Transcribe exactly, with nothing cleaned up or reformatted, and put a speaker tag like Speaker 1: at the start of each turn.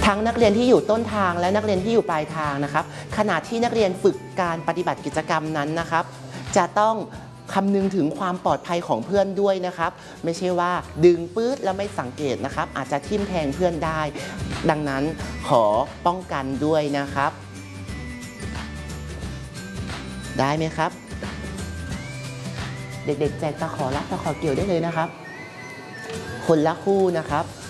Speaker 1: ทั้งนักเรียนที่อยู่ต้นทางและนักเรียนที่อยู่ปลายทางนะครับขณะที่นักเรียนฝึกการปฏิบัติกิจกรรมนั้นนะครับจะต้องคำนึงถึงความปลอดภัยของเพื่อนด้วยนะครับไม่ใช่ว่าดึงปื๊ดแล้วไม่สังเกตนะครับอาจจะทิ่มแทงเพื่อนได้ดังนั้นขอป้องกันด้วยนะครับได้ไหมครับเด็กๆแจกตะขอรับตะขอเกี่ยวได้เลยนะครับคนละคู่นะครับ